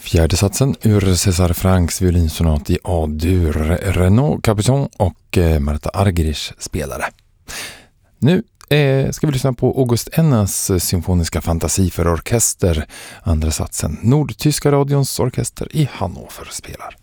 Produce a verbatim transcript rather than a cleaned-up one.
Fjärde satsen ur César Franks violinsonat i A-dur, Renaud Capuçon och Marta Argerich spelare. Nu eh, ska vi lyssna på August Ennas symfoniska fantasi för orkester, andra satsen. Nordtyska radions orkester i Hannover spelar.